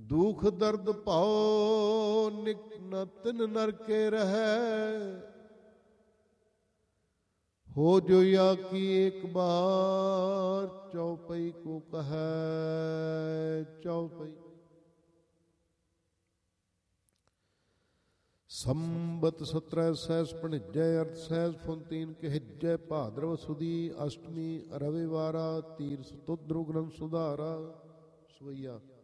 ਦੁਖ ਦਰਦ ਭਾਉ ਨਿਕ ਨ ਤਿਨ ਨਰਕੇ ਰਹੈ। ਹੋ ਜੋ या की एक बार चौपई को कहै। चौपई संबत 17 सहस भणिजै अर्थ सहस फुनतीन कहिजै भाद्रव सुदी अष्टमी रविवारा तीर सुतुद्र ग्रंथ सुधारा। सवैया